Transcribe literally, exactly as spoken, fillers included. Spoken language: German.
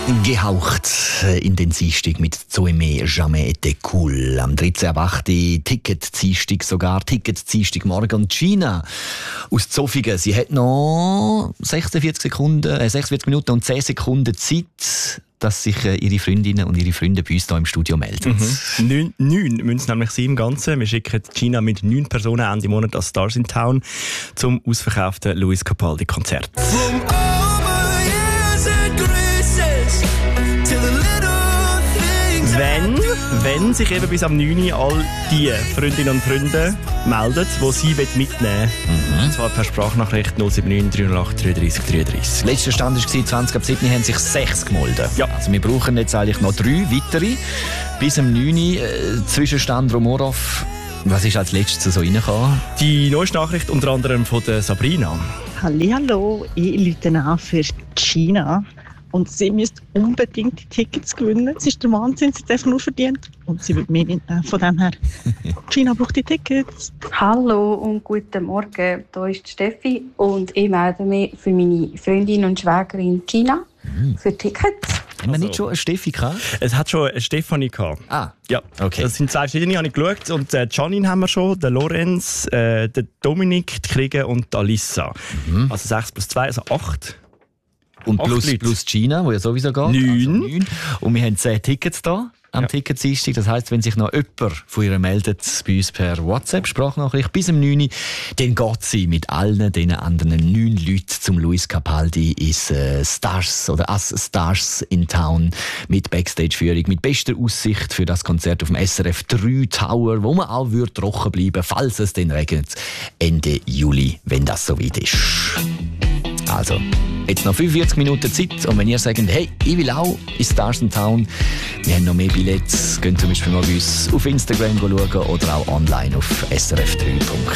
Gehaucht in den Dienstag mit «Zoe mais jamais été cool». Am dreizehnten achten Ticket-Dienstag sogar, Ticket-Dienstag morgen. Und Gina aus Zofingen, sie hat noch sechsundvierzig Sekunden, äh, sechsundvierzig Minuten und zehn Sekunden Zeit, dass sich äh, ihre Freundinnen und ihre Freunde bei uns hier im Studio melden. Mhm. Neun, neun müssen es nämlich sein im Ganzen. Wir schicken Gina mit neun Personen Ende Monat als Stars in Town zum ausverkauften Luis Capaldi-Konzert. Wenn, wenn sich eben bis am neunten all die Freundinnen und Freunde melden, die sie mitnehmen wollen. Mhm. Und zwar per Sprachnachricht null sieben neun drei null acht drei drei drei drei. Letzter Stand war zwanzig ab sieben haben sich sechs gemeldet. Ja. Also wir brauchen jetzt eigentlich noch drei weitere. Bis am neunten Äh, Zwischenstand Romorov. Was ist als letztes so reingekommen? Die neueste Nachricht unter anderem von der Sabrina. Hallihallo, ich rufe an für Gina. Und sie müsste unbedingt die Tickets gewinnen. Es ist der Wahnsinn, sie hat einfach nur verdient. Und sie wird mehr mitnehmen. Von dem her, Gina braucht die Tickets. Hallo und guten Morgen, hier ist Steffi und ich melde mich für meine Freundin und Schwägerin Gina mhm. für Tickets. Haben wir nicht schon eine Steffi gehabt? Es hat schon eine Stefanie gehabt. Ah, ja. Okay. Das sind zwei verschiedene, habe ich geschaut. Und äh, Janine haben wir schon, den Lorenz, äh, den Dominik, die Kriege und die Alissa. Mhm. Also sechs plus zwei, also acht. Und plus, plus Gina, die ja sowieso geht. Neun. Also neun. Und wir haben zehn Tickets da am ja. Ticketdienstag. Das heisst, wenn sich noch jemand von ihr meldet, bei uns per WhatsApp-Sprachnachricht bis am neunten dann geht sie mit allen diesen anderen neun Leuten zum Luis Capaldi ins äh, Stars oder as Stars in Town mit Backstage-Führung, mit bester Aussicht für das Konzert auf dem S R F drei Tower, wo man auch wird trocken bleiben, falls es dann regnet, Ende Juli, wenn das soweit ist. Also, jetzt noch fünfundvierzig Minuten Zeit und wenn ihr sagt, hey, ich will auch in Stars in Town, wir haben noch mehr Billets, könnt zum Beispiel mal bei uns auf Instagram schauen oder auch online auf s r f drei punkt